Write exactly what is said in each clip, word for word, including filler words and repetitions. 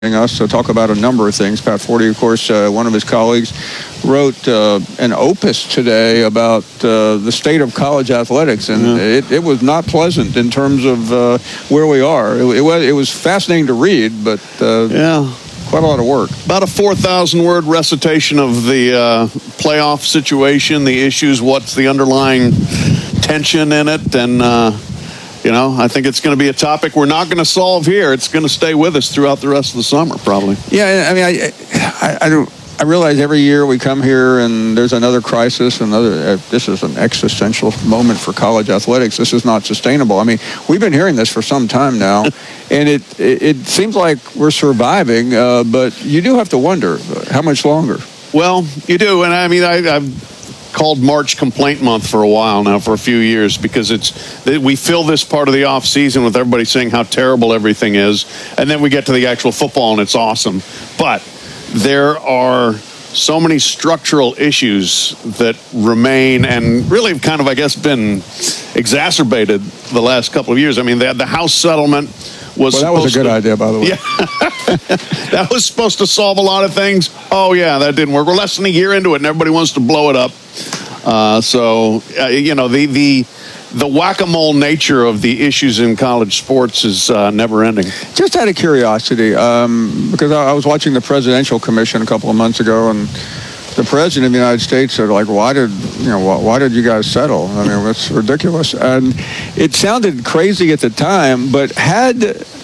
us to talk about a number of things. Pat Forty, of course, uh, one of his colleagues, wrote uh, an opus today about uh, the state of college athletics, and yeah. it, it was not pleasant in terms of uh, where we are. It, it was it was fascinating to read, but uh, yeah, quite a lot of work. About a four thousand word recitation of the uh, playoff situation, the issues, what's the underlying tension in it, and. Uh, You know, I think it's going to be a topic we're not going to solve here. It's going to stay with us throughout the rest of the summer, probably. Yeah, I mean, I, I, I don't. I realize every year we come here and there's another crisis. Another. Uh, this is an existential moment for college athletics. This is not sustainable. I mean, we've been hearing this for some time now, and it, it it seems like we're surviving. Uh, but you do have to wonder how much longer. Well, you do, and I mean, I, I've. called March Complaint Month for a while now, for a few years, because it's we fill this part of the off season with everybody saying how terrible everything is, and then we get to the actual football and it's awesome. But there are so many structural issues that remain and really have kind of, I guess, been exacerbated the last couple of years. I mean, they had the House settlement. Was well, that was a good to, idea, by the way. Yeah. That was supposed to solve a lot of things. Oh, yeah, that didn't work. We're less than a year into it, and everybody wants to blow it up. Uh, so, uh, you know, the the the whack-a-mole nature of the issues in college sports is uh, never-ending. Just out of curiosity, um, because I, I was watching the Presidential Commission a couple of months ago, and the President of the United States said, like, why did, you know, why, why did you guys settle? I mean, it's ridiculous. And it sounded crazy at the time, but had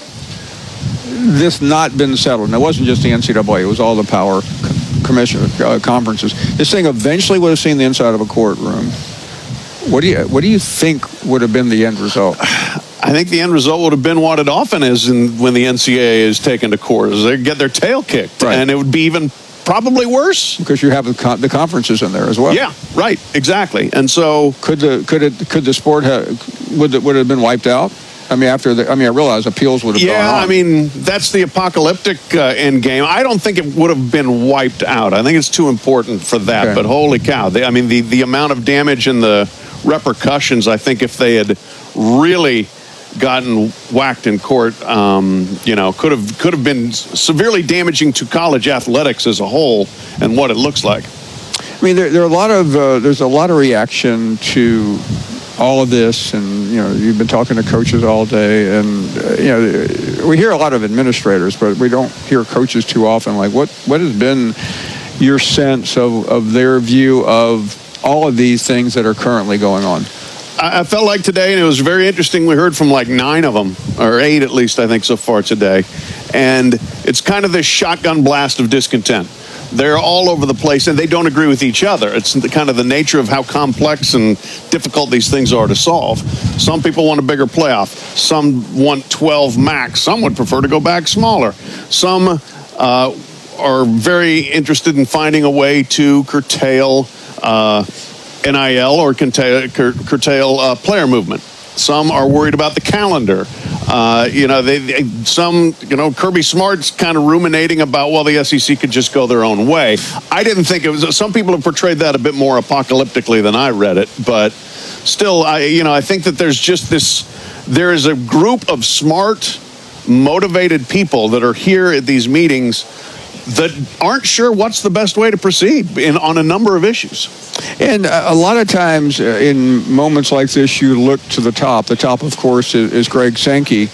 this not been settled, and it wasn't just the N C double A, it was all the power commission uh, conferences, this thing eventually would have seen the inside of a courtroom. What do you, what do you think would have been the end result? I think the end result would have been what it often is in, when the N C double A is taken to court, is they get their tail kicked. Right. And it would be even probably worse, because you have the, con- the conferences in there as well. Yeah, right, exactly. And so could the could it could the sport have would it, would it have been wiped out? I mean, after the I mean, I realize appeals would have yeah, gone on. I mean, that's the apocalyptic uh, end game. I don't think it would have been wiped out. I think it's too important for that. Okay. But holy cow! They, I mean, the the amount of damage and the repercussions. I think if they had really gotten whacked in court, um, you know, could have could have been severely damaging to college athletics as a whole and what it looks like. I mean, there, there are a lot of uh, there's a lot of reaction to all of this, and you know, you've been talking to coaches all day, and uh, you know, we hear a lot of administrators, but we don't hear coaches too often. Like, what what has been your sense of of their view of all of these things that are currently going on? I felt like today, and it was very interesting, we heard from like nine of them, or eight at least, I think, so far today. And it's kind of this shotgun blast of discontent. They're all over the place, and they don't agree with each other. It's the, kind of the nature of how complex and difficult these things are to solve. Some people want a bigger playoff. Some want twelve max. Some would prefer to go back smaller. Some uh, are very interested in finding a way to curtail uh N I L or curtail, curtail uh, player movement. Some are worried about the calendar. Uh, you know, they, they some, you know, Kirby Smart's kind of ruminating about, well, the S E C could just go their own way. I didn't think it was, some people have portrayed that a bit more apocalyptically than I read it, but still, I, you know, I think that there's just this, there is a group of smart, motivated people that are here at these meetings that aren't sure what's the best way to proceed in, on a number of issues. And a lot of times uh, in moments like this, you look to the top. The top, of course, is, is Greg Sankey.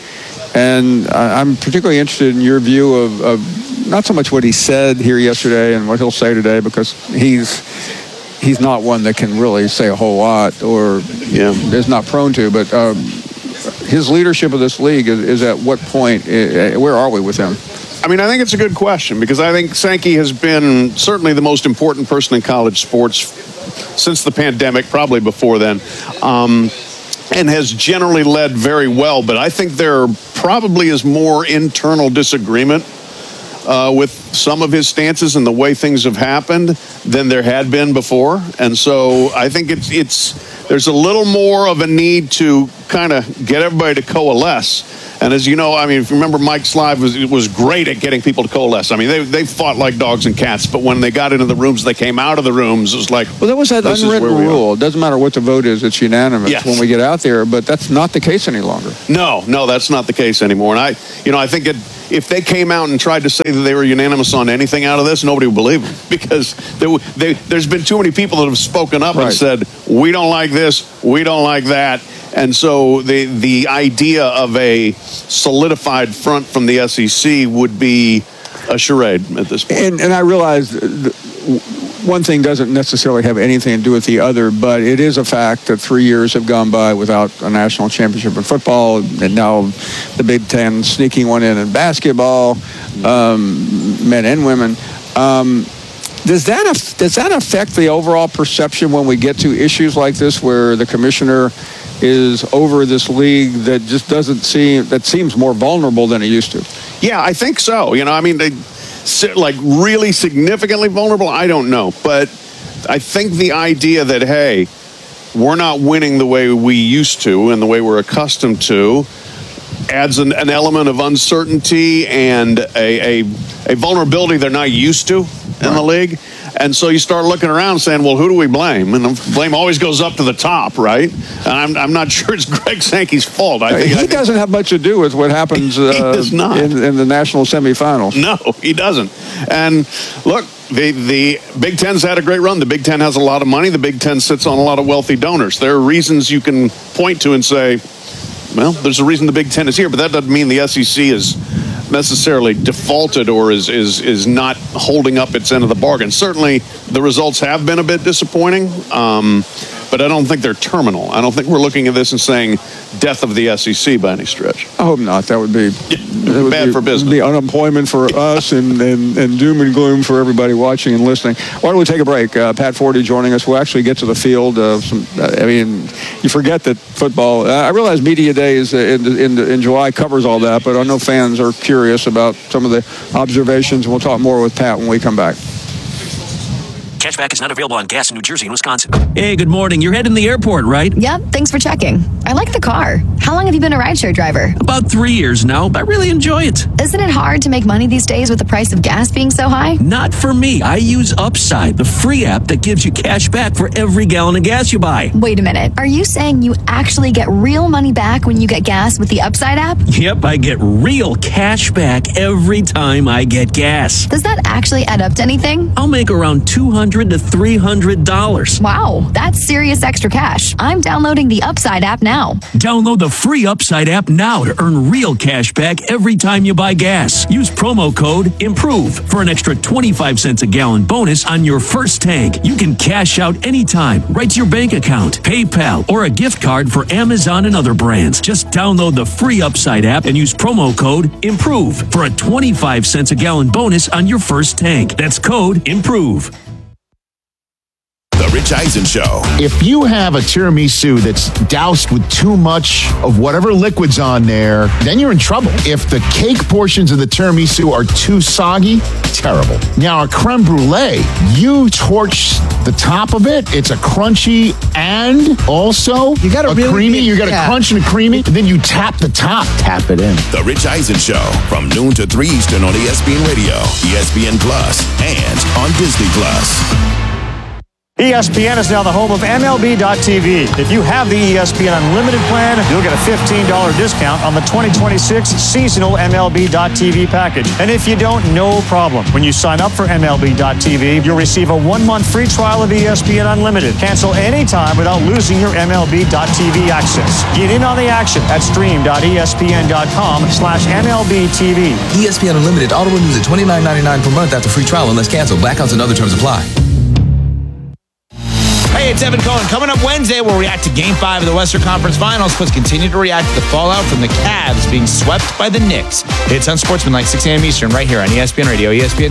And I'm particularly interested in your view of, of not so much what he said here yesterday and what he'll say today, because he's he's not one that can really say a whole lot, or yeah. is not prone to. But um, his leadership of this league is, is at what point? Uh, where are we with him? I mean, I think it's a good question, because I think Sankey has been certainly the most important person in college sports since the pandemic, probably before then, um, and has generally led very well. But I think there probably is more internal disagreement uh, with some of his stances and the way things have happened than there had been before. And so I think it's it's there's a little more of a need to kind of get everybody to coalesce. And as you know, I mean, if you remember, Mike Slive was was great at getting people to coalesce. I mean, they they fought like dogs and cats, but when they got into the rooms, they came out of the rooms. It was like, well, there was that unwritten rule. It doesn't matter what the vote is; it's unanimous yes. when we get out there. But that's not the case any longer. No, no, that's not the case anymore. And I, you know, I think it, if they came out and tried to say that they were unanimous on anything out of this, nobody would believe them, because there, they, there's been too many people that have spoken up right. and said, we don't like this, we don't like that. And so the the idea of a solidified front from the S E C would be a charade at this point. And, and I realize one thing doesn't necessarily have anything to do with the other, but it is a fact that three years have gone by without a national championship in football, and now the Big Ten sneaking one in in basketball, um, men and women. Um, Does that does that affect the overall perception when we get to issues like this, where the commissioner is over this league that just doesn't seem that seems more vulnerable than it used to? Yeah, I think so. You know, I mean, they like really significantly vulnerable. I don't know, but I think the idea that hey, we're not winning the way we used to and the way we're accustomed to adds an, an element of uncertainty and a, a a vulnerability they're not used to in right. the league. And so you start looking around saying, well, who do we blame? And the blame always goes up to the top, right? And I'm, I'm not sure it's Greg Sankey's fault. I think he I think, doesn't have much to do with what happens uh, does not. In, in the national semifinals. No, he doesn't. And look, the, the Big Ten's had a great run. The Big Ten has a lot of money. The Big Ten sits on a lot of wealthy donors. There are reasons you can point to and say, well, there's a reason the Big Ten is here, but that doesn't mean the S E C is necessarily defaulted or is is is not holding up its end of the bargain. Certainly, the results have been a bit disappointing, um, but I don't think they're terminal. I don't think we're looking at this and saying death of the S E C by any stretch. I hope not. That would be yeah, would bad be, for business. Be unemployment for us and, and, and doom and gloom for everybody watching and listening. Why don't we take a break? Uh, Pat Forty joining us. We'll actually get to the field. Uh, some, uh, I mean, you forget that football. Uh, I realize Media Day is uh, in, in in July covers all that, but I know fans are curious about some of the observations. We'll talk more with Pat when we come back. Cashback is not available on gas in New Jersey and Wisconsin. Hey, good morning. You're heading to the airport, right? Yep, thanks for checking. I like the car. How long have you been a rideshare driver? About three years now, but I really enjoy it. Isn't it hard to make money these days with the price of gas being so high? Not for me. I use Upside, the free app that gives you cash back for every gallon of gas you buy. Wait a minute. Are you saying you actually get real money back when you get gas with the Upside app? Yep, I get real cash back every time I get gas. Does that actually add up to anything? I'll make around two hundred to three hundred dollars. Wow, that's serious extra cash. I'm downloading the Upside app now. Download the free Upside app now to earn real cash back every time you buy gas. Use promo code IMPROVE for an extra twenty-five cents a gallon bonus on your first tank. You can cash out anytime, right to your bank account, PayPal, or a gift card for Amazon and other brands. Just download the free Upside app and use promo code IMPROVE for a twenty-five cents a gallon bonus on your first tank. That's code IMPROVE. The Rich Eisen Show. If you have a tiramisu that's doused with too much of whatever liquid's on there, then you're in trouble. If the cake portions of the tiramisu are too soggy, terrible. Now, a creme brulee, you torch the top of it. It's a crunchy and also you got a really creamy. big You got tap. a crunch and a creamy. And then you tap the top. Tap it in. The Rich Eisen Show from noon to three Eastern on E S P N Radio, E S P N Plus, and on Disney Plus. E S P N is now the home of M L B dot T V. If you have the E S P N Unlimited plan, you'll get a fifteen dollars discount on the twenty twenty-six seasonal M L B dot T V package. And if you don't, no problem. When you sign up for M L B dot T V, you'll receive a one-month free trial of E S P N Unlimited. Cancel anytime without losing your M L B dot T V access. Get in on the action at stream.espn.com slash MLBTV. E S P N Unlimited auto renews at twenty-nine ninety-nine per month after free trial unless canceled. Blackouts and other terms apply. Hey, it's Evan Cohen. Coming up Wednesday, we'll react to Game five of the Western Conference Finals, plus continue to react to the fallout from the Cavs being swept by the Knicks. It's on Sportsmanlike, six a.m. Eastern, right here on E S P N Radio, E S P N